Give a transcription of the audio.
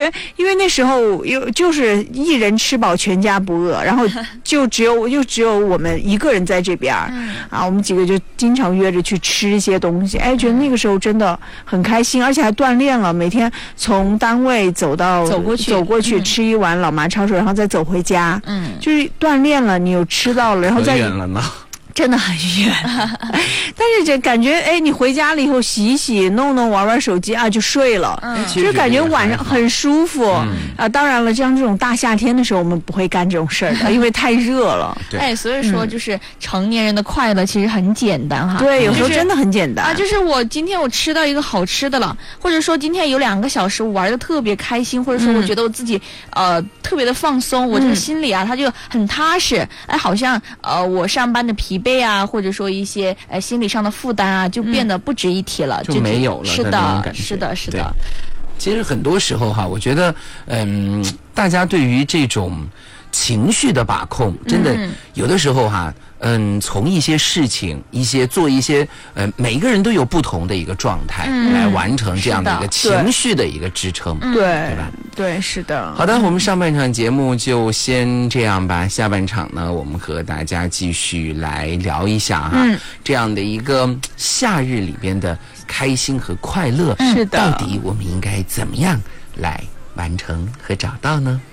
因为那时候就是一人吃饱全家不饿，然后就只有我们一个人在这边啊，我们几个就经常约着去吃一些东西，哎，觉得那个时候真的很开心，而且还锻炼了，每天从单位走过去吃一碗老妈抄手，然后再走回家，就是锻炼了，你有吃到了，然后再很远了呢。 真的很远，但是这感觉，哎，你回家了以后洗一洗、弄弄、玩玩手机啊，就睡了，就感觉晚上很舒服啊。当然了，像这种大夏天的时候，我们不会干这种事儿的，因为太热了。 哎，所以说就是成年人的快乐其实很简单哈。 对，有时候真的很简单啊，就是今天我吃到一个好吃的了，或者说今天有2个小时我玩的特别开心，或者说我觉得我自己特别的放松，我这个心里啊它就很踏实，哎，好像我上班的疲惫啊，或者说一些心理上的负担啊，就变得不值一提了， 就没有了。 是的，是的，是的。 其实很多时候哈，我觉得大家对于这种情绪的把控，真的有的时候哈。从一些事情、做一些每个人都有不同的一个状态来完成这样的一个情绪的一个支撑， 对吧？ 对，是的。 好的，我们上半场节目就先这样吧，下半场呢，我们和大家继续来聊一下哈，这样的一个夏日里边的开心和快乐， 是的， 到底我们应该怎么样来完成和找到呢？